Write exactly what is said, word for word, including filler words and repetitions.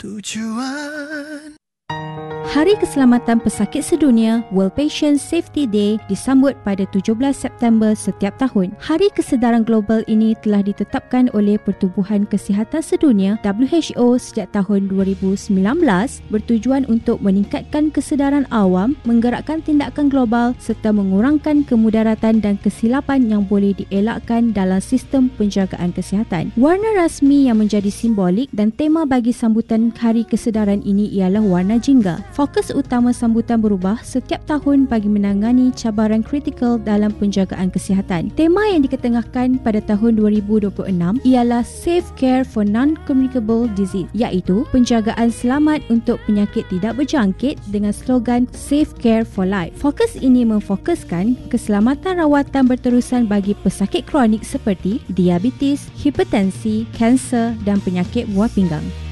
tujuan. Hari Keselamatan Pesakit Sedunia World Patient Safety Day disambut pada tujuh belas September setiap tahun. Hari kesedaran global ini telah ditetapkan oleh Pertubuhan Kesihatan Sedunia W H O sejak tahun dua ribu sembilan belas bertujuan untuk meningkatkan kesedaran awam, menggerakkan tindakan global serta mengurangkan kemudaratan dan kesilapan yang boleh dielakkan dalam sistem penjagaan kesihatan. Warna rasmi yang menjadi simbolik dan tema bagi sambutan Hari Kesedaran ini ialah warna jingga. Fokus utama sambutan berubah setiap tahun bagi menangani cabaran kritikal dalam penjagaan kesihatan. Tema yang diketengahkan pada tahun dua ribu dua puluh enam ialah Safe Care for Non-Communicable Disease, iaitu penjagaan selamat untuk penyakit tidak berjangkit dengan slogan Safe Care for Life. Fokus ini memfokuskan keselamatan rawatan berterusan bagi pesakit kronik seperti diabetes, hipertensi, kanser dan penyakit buah pinggang.